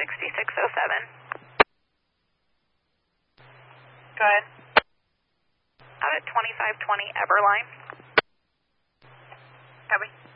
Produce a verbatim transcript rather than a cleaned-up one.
sixty-six oh seven. Go ahead. Out at twenty-five twenty Eberline. Copy.